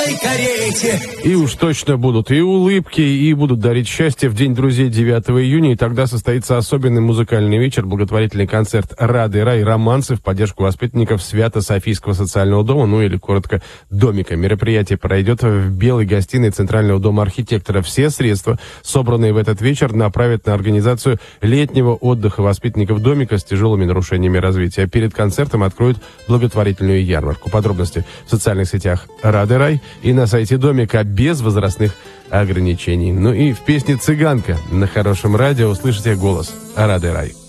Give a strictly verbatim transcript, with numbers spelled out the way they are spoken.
белой карете. И уж точно будут и улыбки, и будут дарить счастье в День друзей девятого июня, и тогда состоится особенный музыкальный вечер, благотворительный концерт «Рады рай» романсы в поддержку воспитанников Свято-Софийского социального дома, ну или коротко «Домика». Мероприятие пройдет в белой гостиной Центрального дома архитектора. Все средства, собранные в этот вечер, направят на организацию летнего отдыха воспитанников Домика с тяжелыми нарушениями развития. Перед концертом откроют благотворительную ярмарку. Подробности в социальных сетях «Рады рай» и на сайте Домика без возрастных ограничений. Ну и в песне «Цыганка» на хорошем радио услышите голос «Рады рай».